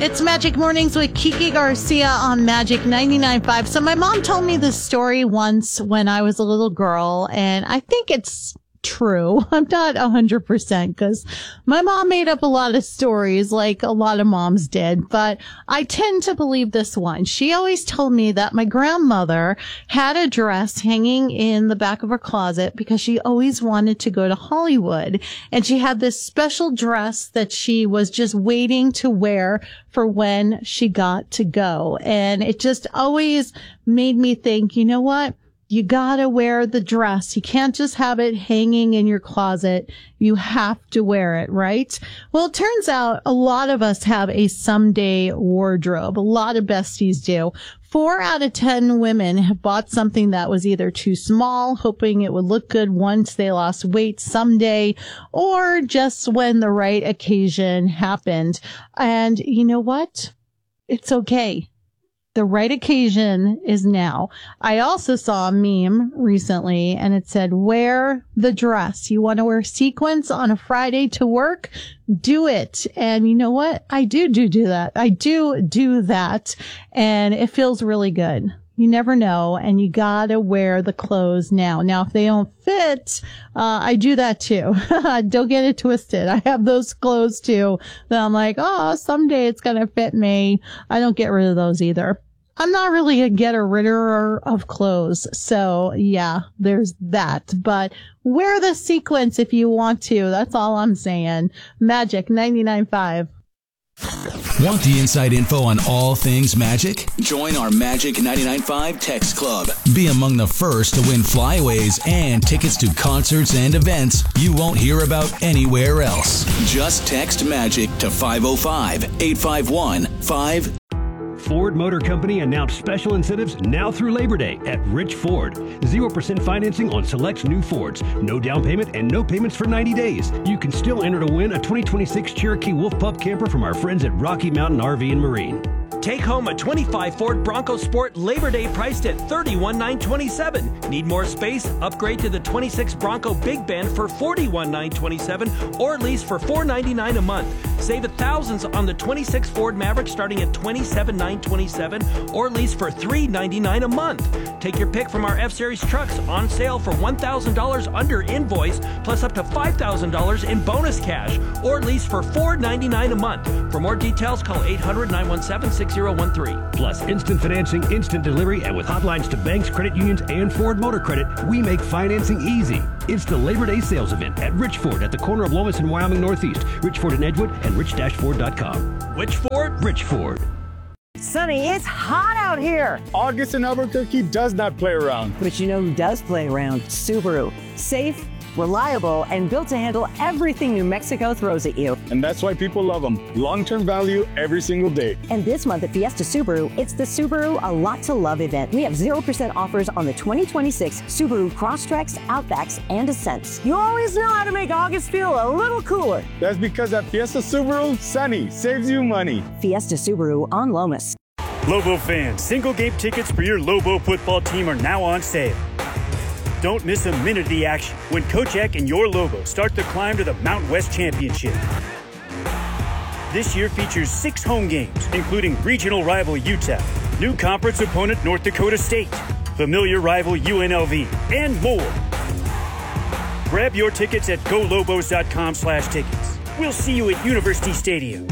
It's Magic Mornings with Kiki Garcia on Magic 99.5. So my mom told me this story once when I was a little girl, and I think it's true. I'm not 100% because my mom made up a lot of stories like a lot of moms did, but I tend to believe this one. She always told me that my grandmother had a dress hanging in the back of her closet because she always wanted to go to Hollywood. And she had this special dress that she was just waiting to wear for when she got to go. And it just always made me think, you know what? You gotta wear the dress. You can't just have it hanging in your closet. You have to wear it, right? Well, it turns out a lot of us have a someday wardrobe. A lot of besties do. 4 out of 10 women have bought something that was either too small, hoping it would look good once they lost weight someday, or just when the right occasion happened. And you know what? It's okay. The right occasion is now. I also saw a meme recently and it said, wear the dress. You want to wear sequins on a Friday to work? Do it. And you know what? I do that. I do that. And it feels really good. You never know. And you gotta wear the clothes now. Now, if they don't fit, I do that too. Don't get it twisted. I have those clothes too that I'm like, oh, someday it's gonna fit me. I don't get rid of those either. I'm not really a getter-ridder of clothes. So yeah, there's that. But wear the sequins if you want to. That's all I'm saying. Magic 99.5. Want the inside info on all things Magic? Join our Magic 99.5 Text Club. Be among the first to win flyaways and tickets to concerts and events you won't hear about anywhere else. Just text Magic to 505-851-5. Ford Motor Company announced special incentives now through Labor Day at Rich Ford. 0% financing on select new Fords. No down payment and no payments for 90 days. You can still enter to win a 2026 Cherokee Wolf Pup camper from our friends at Rocky Mountain RV and Marine. Take home a 25 Ford Bronco Sport Labor Day priced at $31,927. Need more space? Upgrade to the 26 Bronco Big Bend for $41,927 or lease for $499 a month. Save thousands on the 26 Ford Maverick starting at $27,927 or lease for $399 a month. Take your pick from our F-Series trucks on sale for $1,000 under invoice plus up to $5,000 in bonus cash or lease for $499 a month. For more details, call 800-917-6013. Plus instant financing, instant delivery, and with hotlines to banks, credit unions, and Ford Motor Credit, we make financing easy. It's the Labor Day sales event at Rich Ford at the corner of Lomas and Wyoming Northeast. Rich Ford in Edgewood and rich-ford.com. Which Ford? Rich Ford. Sonny, it's hot out here. August in Albuquerque does not play around. But you know who does play around? Subaru. Safe, reliable, and built to handle everything New Mexico throws at you. And that's why people love them. Long-term value every single day. And this month at Fiesta Subaru, it's the Subaru A Lot to Love event. We have 0% offers on the 2026 Subaru Crosstreks, Outbacks, and Ascents. You always know how to make August feel a little cooler. That's because at Fiesta Subaru, Sunny saves you money. Fiesta Subaru on Lomas. Lobo fans, single game tickets for your Lobo football team are now on sale. Don't miss a minute of the action when Coach Eck and your Lobos start the climb to the Mountain West Championship. This year features 6 home games, including regional rival UTEP, new conference opponent North Dakota State, familiar rival UNLV, and more. Grab your tickets at golobos.com/tickets. We'll see you at University Stadium.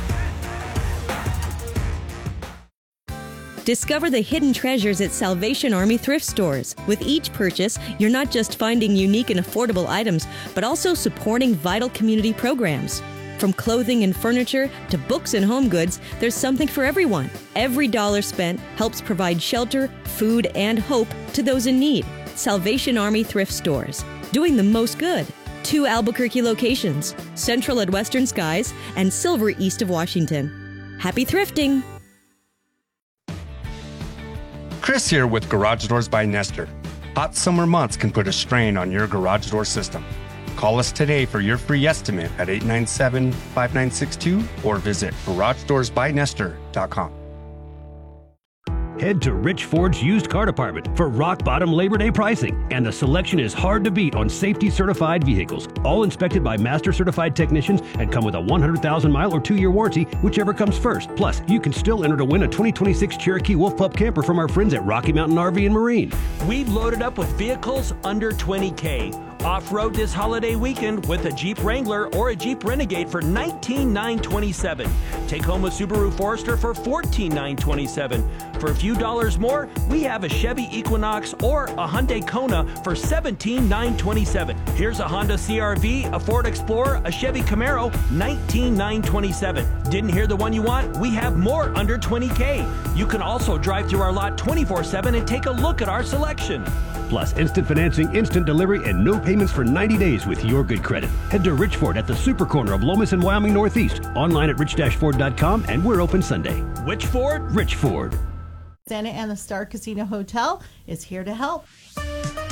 Discover the hidden treasures at Salvation Army thrift stores. With each purchase, you're not just finding unique and affordable items, but also supporting vital community programs. From clothing and furniture to books and home goods, there's something for everyone. Every dollar spent helps provide shelter, food, and hope to those in need. Salvation Army thrift stores, doing the most good. 2 Albuquerque locations, Central at Western Skies and Silver east of Washington. Happy thrifting! Chris here with Garage Doors by Nestor. Hot summer months can put a strain on your garage door system. Call us today for your free estimate at 897-5962 or visit GarageDoorsByNestor.com. Head to Rich Ford's used car department for rock bottom Labor Day pricing, and the selection is hard to beat on safety certified vehicles, all inspected by master certified technicians and come with a 100,000-mile or 2-year warranty, whichever comes first. Plus, you can still enter to win a 2026 Cherokee Wolf Pup camper from our friends at Rocky Mountain RV and Marine. We've loaded up with vehicles under $20K. Off-road this holiday weekend with a Jeep Wrangler or a Jeep Renegade for $19,927. Take home a Subaru Forester for $14,927. For a few dollars more, we have a Chevy Equinox or a Hyundai Kona for $17,927. Here's a Honda CR-V, a Ford Explorer, a Chevy Camaro, $19,927. Didn't hear the one you want? We have more under $20K. You can also drive through our lot 24/7 and take a look at our selection. Plus, instant financing, instant delivery, and no payments for 90 days with your good credit. Head to Rich Ford at the super corner of Lomas and Wyoming Northeast. Online at rich-ford.com, and we're open Sunday. Which Ford? Rich Ford. Santa Ana Star Casino Hotel is here to help.